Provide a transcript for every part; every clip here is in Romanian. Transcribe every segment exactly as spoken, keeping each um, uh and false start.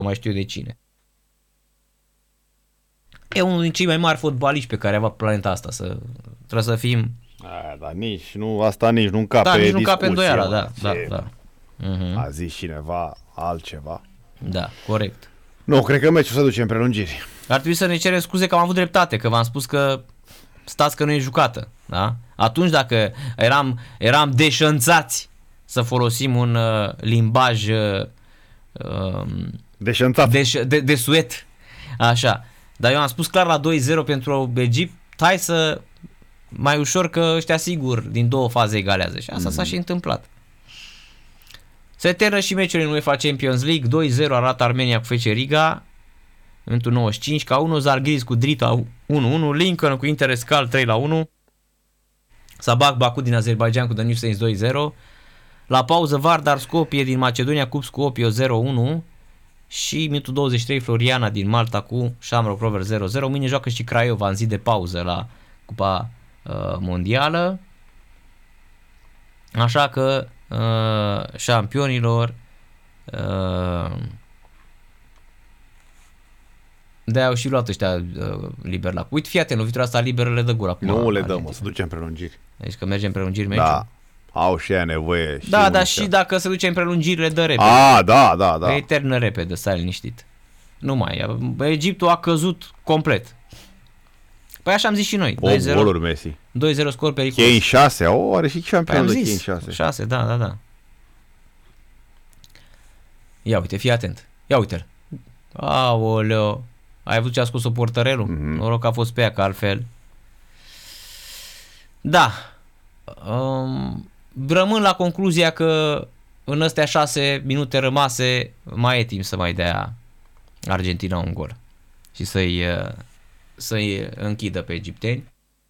mai știu eu de cine. E unul din cei mai mari fotbaliști pe care a avut planeta asta. Să, trebuie să fim... A, dar nici nu, asta nici nu încape Da, nici nu discuție, cape îndoiala, mă, da, da, ce da. Uh-huh. A zis cineva altceva. Da, corect. Nu, cred că meciul se duce în prelungiri. Ar trebui să ne cerem scuze că am avut dreptate, că v-am spus că stați că nu e jucată. Da? Atunci dacă eram, eram deșanțați să folosim un uh, limbaj uh, Deșanțat. de, de, de suet, așa. Dar eu am spus clar la doi zero pentru Egipt, hai să mai ușor că ăștia sigur din două faze egalează. Și asta mm. s-a și întâmplat. Se termină și meciurile în UEFA Champions League, doi zero arată Armenia cu F C Riga, minutul nouăzeci și cinci, ca unu, Zalgiris cu Drita unu unu, Lincoln cu Interescal trei la unu, Sabah Baku din Azerbaijan cu Danube Saints doi zero, la pauză Vardar Skopje din Macedonia cu Skopje zero unu și minutul douăzeci și trei Floriana din Malta cu Shamrock Rovers zero zero. Mâine joacă și Craiova în zi de pauză la Cupa uh, Mondială. Așa că uh, șampionilor uh, de-aia au și luat ăștia uh, liber la... Uite, fii atent, lovitura asta liberă le dă gol acum. Nu le dăm, o să ducem prelungiri. Deci că mergem prelungiri meciul. Da, au și ea nevoie. Și da, dar și dacă se duce în prelungiri le dă repede. A, da, da, da. E termină repede, stai liniștit. Nu mai, Egiptul a căzut complet. Păi așa am zis și noi. opt goluri Messi. doi zero scor pericol. Kane șase, o, are și campionul păi de Kane șase. șase, da, da, da. Ia uite, fii atent. Ia uite-l. Aoleo. Ai văzut ce a scos-o portărelul? Mm-hmm. Noroc că a fost pe ea, că altfel. Da. Um, rămân la concluzia că în astea șase minute rămase mai e timp să mai dea Argentina un gol. Și să-i, să-i închidă pe egipteni.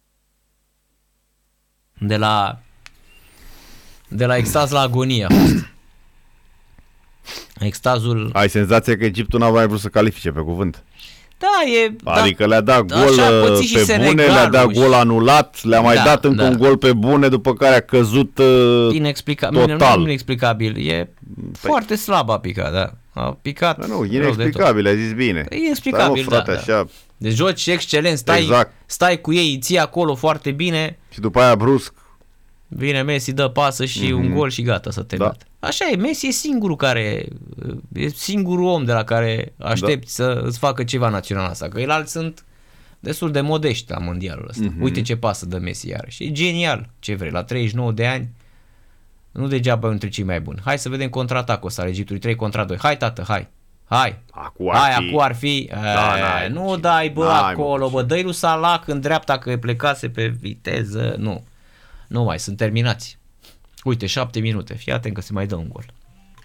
De la de la extaz la agonie a fost. Extazul... Ai senzația că Egiptul n-a mai vrut să califice pe cuvânt. Da, e... Adică da, le-a dat gol pe bune, le-a dat gol anulat, le-a mai da, dat încă da. un gol pe bune, după care a căzut uh, inexplicabil. total. Nu inexplicabil, e păi... foarte slab a picat, da. A picat... Da, nu, inexplicabil, ai zis bine. E inexplicabil, Stai, mă, frate, da, așa... da. Deci joci excelent, stai, exact. stai cu ei, ții acolo foarte bine. Și după aia brusc. Vine Messi, dă pasă și mm-hmm. un gol și gata, să te da. Așa e, Messi e singurul care, e singurul om de la care aștepți da. să îți facă ceva național asta, că el sunt destul de modești la mondialul ăsta. Mm-hmm. Uite ce pasă dă Messi iarăși. E genial, ce vrei, la treizeci și nouă de ani, nu degeaba e între cei mai buni. Hai să vedem contraatacul ăsta al Egiptului, trei contra doi. Hai, tată, hai. Hai. Acu ar hai, fi. acu ar fi. Da, e, nu dai, bă, acolo, bă, dă-i lui Salah în dreapta că plecase pe viteză. Nu. Nu mai, sunt terminați. Uite, șapte minute. Fii atent că se mai dă un gol.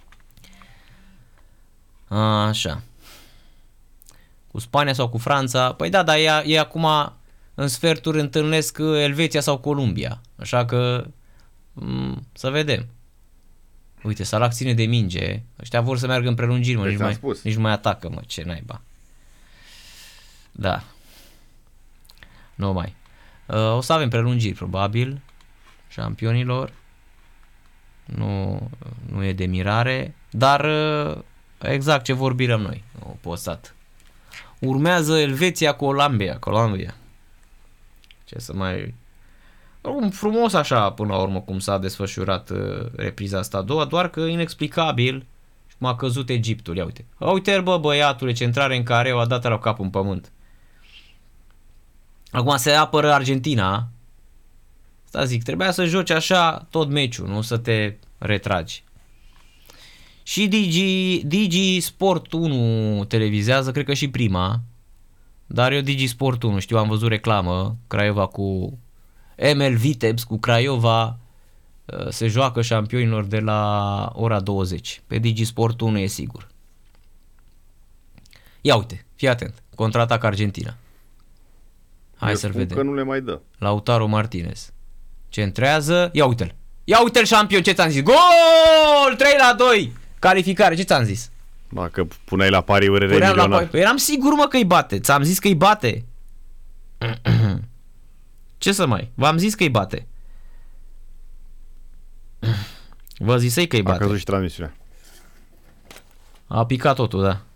Așa. Cu Spania sau cu Franța? Păi da, dar ei, ei acum în sferturi întâlnesc Elveția sau Columbia. Așa că m- să vedem. Uite, Salah ține de minge. Ăștia vor să meargă în prelungiri, mă. Nici, mai, nici nu mai atacă, mă. Ce naiba. Da. Nu mai. Uh, o să avem prelungiri, probabil. Șampionilor. Nu, nu e de mirare. Dar exact ce vorbim noi. O postat. Urmează Elveția, Columbia. Columbia. Ce să mai... Frumos așa până la urmă cum s-a desfășurat repriza asta a doua, doar că inexplicabil m-a căzut Egiptul. Ia uite. Uite, bă, băiatule, centrare în care o a dat la cap în pământ. Acum se apără Argentina. Asta zic, trebuia să joci așa tot meciul, nu să te retragi. Și Digi, Digi Sport unu televizează, cred că și prima, dar eu Digi Sport unu, știu, am văzut reclamă, Craiova cu M L Vitebs, cu Craiova, se joacă șampionilor de la ora douăzeci. Pe Digi Sport unu e sigur. Ia uite, fii atent, contraatac Argentina. Hai să-l vedem. Că nu le mai dă. Lautaro Martinez. Centrează. Ia uite-l. Ia uite-l șampion, ce ți-am zis? Gol! trei la doi! Calificare, ce ți-am zis? Ba, că puneai la pariuri remilionar. La... Eram sigur, mă, că îi bate. Ți-am zis că îi bate. Ce să mai? V-am zis că îi bate. Vă zisei că îi bate. A căzut și transmisiunea. A picat totul, da.